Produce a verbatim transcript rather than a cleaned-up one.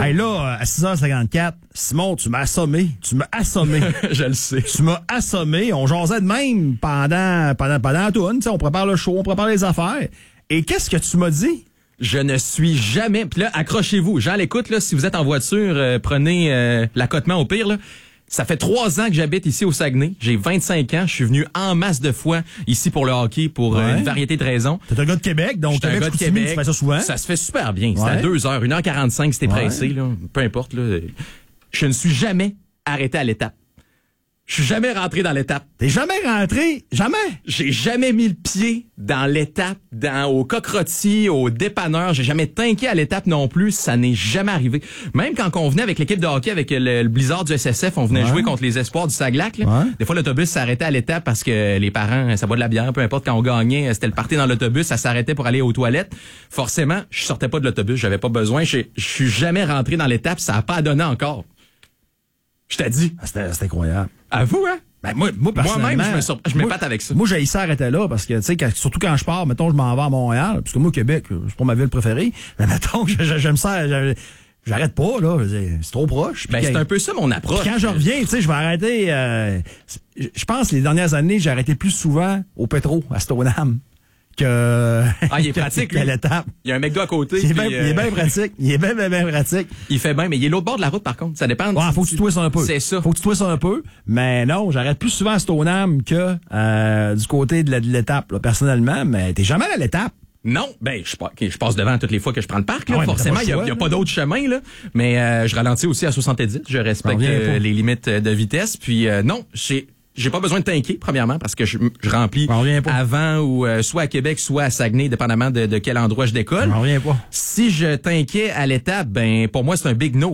Hey, là, à six heures cinquante-quatre, Simon, tu m'as assommé. Tu m'as assommé. Je le sais. Tu m'as assommé. On jasait de même pendant, pendant, pendant la toune. On prépare le show, on prépare les affaires. Et qu'est-ce que tu m'as dit? Je ne suis jamais... Puis là, accrochez-vous. Jean l'écoute, là, si vous êtes en voiture, euh, prenez euh, l'accotement au pire, là. Ça fait trois ans que j'habite ici au Saguenay. J'ai vingt-cinq ans. Je suis venu en masse de fois ici pour le hockey pour Ouais. euh, une variété de raisons. T'es un gars de Québec, donc J'étais un Québec, gars de Chicoutimi, Québec. tu fais ça souvent. Ça se fait super bien. C'était Ouais. à deux heures, une heure quarante-cinq, c'était Ouais. pressé, là. Peu importe, là. Je ne suis jamais arrêté à l'étape. Je suis jamais rentré dans l'étape. T'es jamais rentré? Jamais? J'ai jamais mis le pied dans l'étape, dans au cockrotis, au dépanneur. J'ai jamais tinqué à l'étape non plus. Ça n'est jamais arrivé. Même quand on venait avec l'équipe de hockey, avec le, le Blizzard du S S F, on venait Ouais. jouer contre les Espoirs du Saglac. Là. Ouais. Des fois, l'autobus s'arrêtait à l'étape parce que les parents, ça boit de la bière, peu importe. Quand on gagnait, c'était le party dans l'autobus, ça s'arrêtait pour aller aux toilettes. Forcément, je sortais pas de l'autobus, j'avais pas besoin. Je je suis jamais rentré dans l'étape, ça a pas donné encore. Je t'ai dit. Ah, C'était c'était incroyable. À vous, hein? Ben, moi, moi, personnellement, Moi-même, je me sur- je moi- m'épate avec ça. Moi, j'ai essayé d'arrêter là parce que, tu sais, quand- surtout quand je pars, mettons, je m'en vais à Montréal, parce que moi, Québec, c'est pas ma ville préférée, mais mettons, je- je- j'aime ça, je- j'arrête pas, là, je veux dire, c'est trop proche. Ben, Puis c'est quand- un peu ça mon approche. Puis quand je reviens, tu sais, je vais arrêter, euh, je pense, les dernières années, j'ai arrêté plus souvent au Pétro, à Stoneham, que, Ah, il est que- pratique, qu'à lui. l'étape. Il y a un McDo à côté. Il est bien puis, euh, bien pratique. Il est bien, bien, bien pratique. Il fait bien, mais il est l'autre bord de la route, par contre. Ça dépend. Ouais, faut que tu twistes un peu. C'est ça. Faut que tu twistes un peu. Mais non, j'arrête plus souvent à Stoneham que euh, du côté de la- de l'étape, là, personnellement. Mais t'es jamais à l'étape. Non, ben je, pa- ok, je passe devant toutes les fois que je prends le parc. Là. Ah ouais, mais Forcément, t'as pas il le n'y a, choix, y a là. pas d'autre chemin. Là. Mais euh, je ralentis aussi à soixante-dix. Je respecte reviens euh, pas. les limites de vitesse. Puis euh, non, j'ai j'ai pas besoin de tanker, premièrement, parce que je, je remplis On revient pas. avant ou euh, soit à Québec, soit à Saguenay, dépendamment de, de quel endroit je décolle. On revient pas. Si je tankais à l'étape, ben pour moi, c'est un big no.